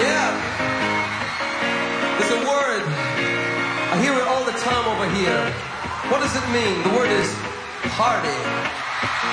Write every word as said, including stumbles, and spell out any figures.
Yeah. There's a word. I hear it all the time over here. What does it mean? The word is party.